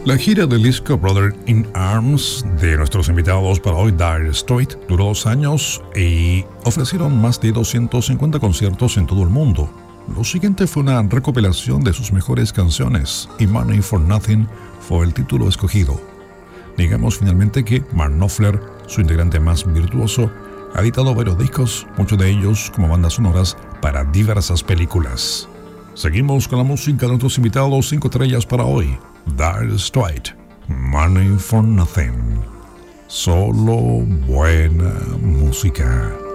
La gira del disco Brother in Arms de nuestros invitados para hoy, Dire Straits, duró 2 años y ofrecieron más de 250 conciertos en todo el mundo. Lo siguiente fue una recopilación de sus mejores canciones y Money for Nothing fue el título escogido. Digamos finalmente que Mark Knopfler, su integrante más virtuoso, ha editado varios discos, muchos de ellos como bandas sonoras para diversas películas. Seguimos con la música de nuestros invitados 5 estrellas para hoy. Dire Straits, Money for Nothing. Solo buena música.